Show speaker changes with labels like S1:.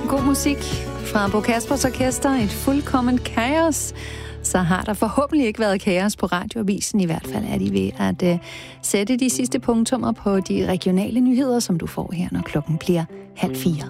S1: god musik fra Bo Kaspers Orkester, et fuldkommen kaos, så har der forhåbentlig ikke været kaos på Radioavisen. I hvert fald er de ved at sætte de sidste punktummer på de regionale nyheder, som du får her, når klokken bliver 3:30.